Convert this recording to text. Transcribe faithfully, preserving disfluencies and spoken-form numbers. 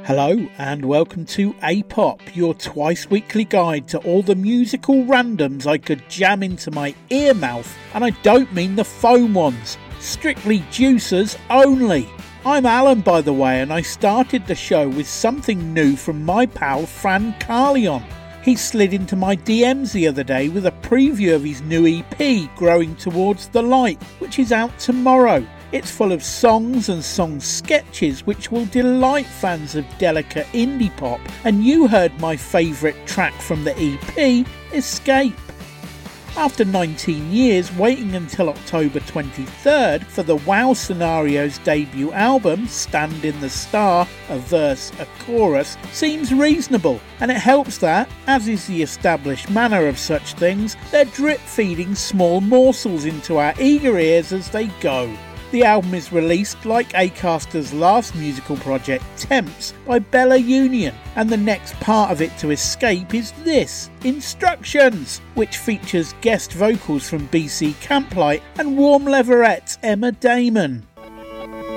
Hello and welcome to A-Pop, your twice-weekly guide to all the musical randoms I could jam into my ear mouth, and I don't mean the foam ones, strictly juicers only. I'm Alan, by the way, and I started the show with something new from my pal Fran Carleon. He slid into my D Ms the other day with a preview of his new E P, Growing Towards the Light, which is out tomorrow. It's full of songs and song sketches which will delight fans of delicate indie pop, and you heard my favourite track from the E P, Escape. After nineteen years, waiting until October twenty-third for the Wow Scenario's debut album, Stand in the Star, a verse, a chorus, seems reasonable, and it helps that, as is the established manner of such things, they're drip-feeding small morsels into our eager ears as they go. The album is released like Acaster's last musical project, Temps, by Bella Union, and the next part of it to Escape is this, Instructions, which features guest vocals from B C Camplight and Warm Leverette's Emma Damon.